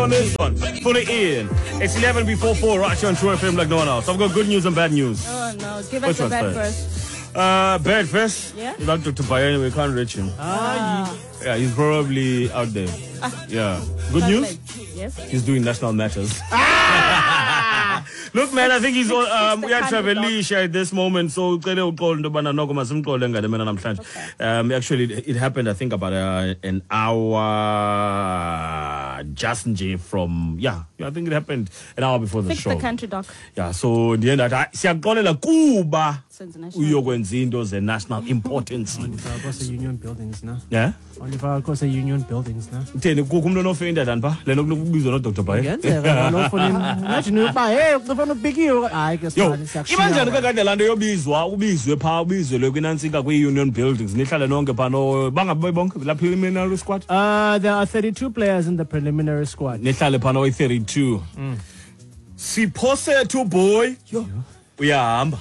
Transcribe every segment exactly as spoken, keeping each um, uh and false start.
on this one. Put it in. It's eleven before four, right here on True F M like no one else. I've got good news and bad news. Oh no, give us the bad first. Uh, bad first? Yeah? You like Doctor Baye anyway, can't reach him. Ah. Yeah, he's probably out there. Ah. Yeah. Good news? Yes. He's doing national matters. Look, man, I think he's all, um, we had to have a leash at this moment, so um, actually it happened, I think, about uh, an hour just from, yeah, I think it happened an hour before the Fix show. the country, doc. Yeah, so in the end, I siyaxolela kuba uyokwenza into ze national importance. Only for union buildings now. Yeah? Only for course union buildings now. Utheni kukho umuntu onofenda dan pha lento kubizwa no Doctor Baye. Ngenzeka lo funa imagine uba hey ufuna upikiwe hayi ke sibani siyakushiya. Ibanjani kakade lanto yobizwa ubizwe pha ubizwe kwinantsika kwi-union buildings nihlale nonke pha no bangabe bonke la preliminary squad. Uh there are thirty-two players in the preliminary squad. Nihlale pha no thirty-two. Mm. Siphose two boy. Yo. Uyahamba.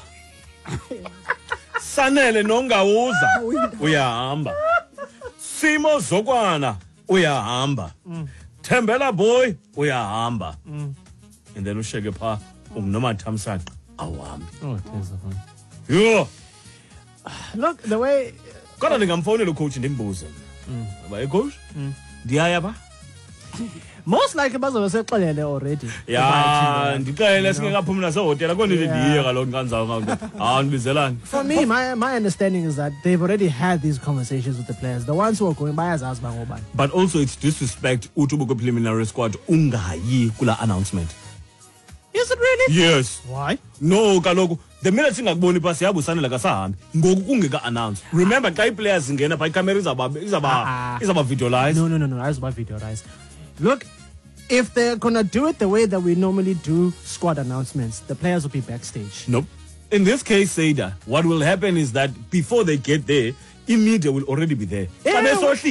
Sanele nongawuza uyahamba. Simo Zokwana uyahamba. Mm. Thembela boy uyahamba. Mm. And then usheke pha umnoma Thamsanqa awuhambi. Oh, there's one. Yo. Look, the way kodwa ningamfonela ucoach ndimbuze. Mm. Ba coach? Mm. Ndiyaya pha? Most likely bazobe sexelele already. Yeah, ndixele singekaphumi nasehotela konke ndiye kaloku nkanzayo ngakho. Ah ndibizelani. For me, my my understanding is that they've already had these conversations with the players. The ones who are going bayazazi bangobani. But also it's disrespect uthi ubuko preliminary squad ungayi kula announcement. Is it really? Yes. Why? No, kaloku the minute singakuboni pha siyabusanela kasahambi ngoku kungeka announce. Remember xa i-players ingena pha i-camera izaba izaba izaba videolize. No no no no, izaba videolize. Look, if they're gonna do it the way that we normally do squad announcements, the players will be backstage. Nope. In this case, Seda, what will happen is that before they get there, media will already be there. Yeah, Yes.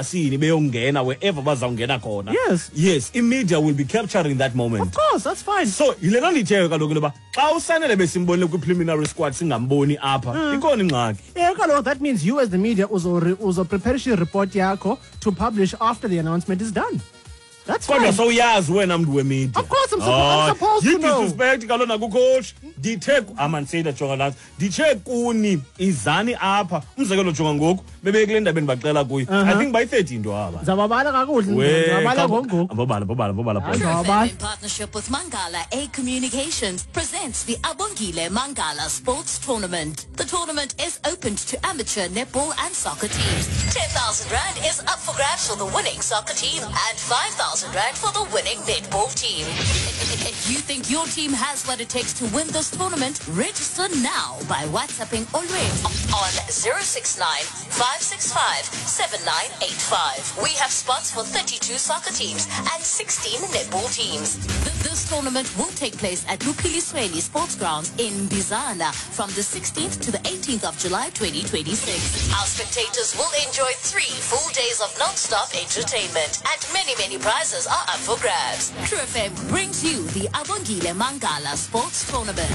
Yes, media will be capturing that moment. Of course, that's fine. So, yilena ndithe kaloku loba xa usanele besimbonile ku preliminary squad singamboni apha ikhona ingxaki. Yeah, kaloku that means you as the media uzo uzo prepare a report yakho to publish after the announcement is done. That's fine. So yazi wena mntu wemedia. Of course I'm, suppo oh, I'm supposed to know. You disrespect kalona ku coach. Dithe amanseda jonga la. Dithe kuni izani apha. Umzekelo jonga ngoku bebe kule ndabeni baqela kuyi. I think by thirty into aba. Zababala kakuhle. Zababala ngoku. Abobala abobala abobala. In partnership with Mangala A Communications presents the Abongile Mangala Sports Tournament. The tournament is open to amateur netball and soccer teams. ten thousand rand is up for grabs for the winning soccer team and five thousand rand for the winning netball team. If you think your team has what it takes to win this tournament, register now by WhatsApping already on zero six nine, five six five, seven nine eight five. We have spots for thirty-two soccer teams and sixteen netball teams. This tournament will take place at Lupili Sweli Sports Grounds in Bizana from the sixteenth to the eighteenth of July twenty twenty-six. Our spectators will enjoy three full days of non-stop entertainment and many, many prizes are up for grabs. True F M brings you the Abongile Mangala Sports Tournament.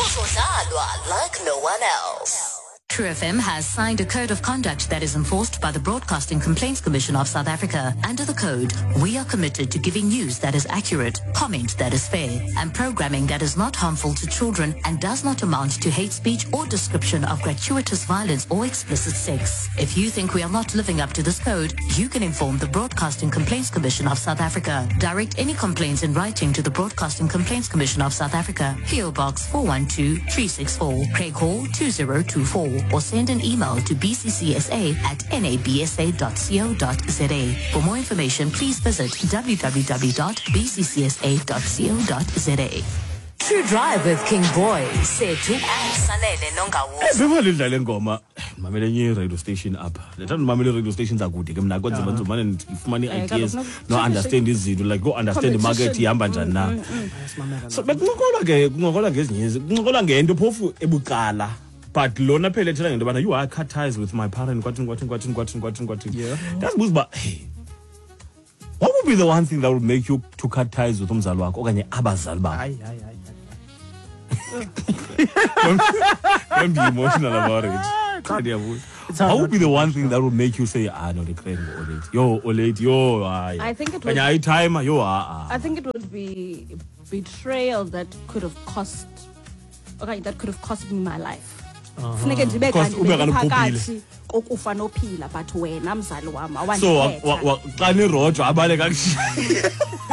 Like no one else. True F M has signed a code of conduct that is enforced by the Broadcasting Complaints Commission of South Africa. Under the code, we are committed to giving news that is accurate, comment that is fair, and programming that is not harmful to children and does not amount to hate speech or description of gratuitous violence or explicit sex. If you think we are not living up to this code, you can inform the Broadcasting Complaints Commission of South Africa. Direct any complaints in writing to the Broadcasting Complaints Commission of South Africa, P O Box four one two, three six four, Craig Hall two zero two four. Or send an email to b c c s a at n a b s a dot co dot z a. For more information, please visit w w w dot b c c s a dot co dot z a. True Drive with King Boy, Setu and Sanele Nongawuza. Before lidlale ngoma, mamele nye radio station apha. Lethanda mamele radio stations akude ke mina kwenza bantu manje ngifumana ideas no understand izinto like go understand the market ihamba njani na. So bekunqola ke kunqola ngezinye kunqola ngento phofu ebuqala. But lona phela ethela ngento bana you are cut ties with my parent kwathi kwathi kwathi kwathi kwathi kwathi. Yeah. That's buziba hey. What would be the one thing that would make you to cut ties with umzali wakho okanye abazali bakho? Hayi hayi hayi. Don't be emotional about it. It's hard What not would be to the one thing that would make you say, ah, no, the crane go late. Yo, o late, yo, ah. I think it When would- I timer, yo, ah, ah. I think it would be betrayal that could have cost, okay, that could have cost me my life. Funeke ndibe Because kanti ube kaloku bendiphakathi kokufa nophila but wena mzali wam So, wa- awandikhetha. wa- wa- xa nirojo abale kakushaya.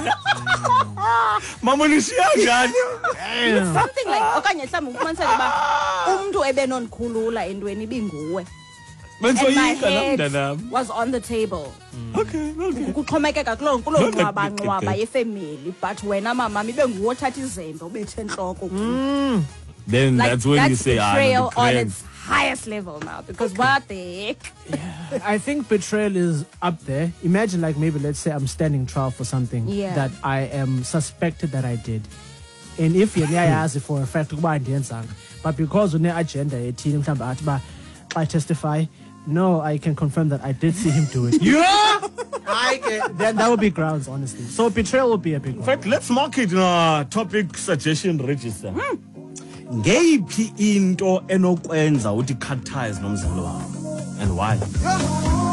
Mama nishiya njani? Something like okanye mhlawumbi ufumaniseke uba umntu ebenondikhulula entweni ibinguwe. And my Bendisoyika nam head mntanam. was on the table. Okay, okay. Kuxhomekeka kuloo kuloo No, no, nqwaba no, nqwaba no. yefemeli but wena mama ibe nguwe othatha izembe ubethe entloko. Then Like, that's when that's you say, ah, betrayal no, the on crane. its highest level now because what the heck? I think betrayal is up there. Imagine, like, maybe let's say I'm standing trial for something Yeah. that I am suspected that I did. And if you're as for a fact, but because on the agenda, I testify, no, I can confirm that I did see him do it. Yeah! I can, then that would be grounds, honestly. So betrayal would be a big In one. fact, let's mark it in our topic suggestion register. Ngeyiphi into enokwenza uthi khathaze nomzali wakho and why?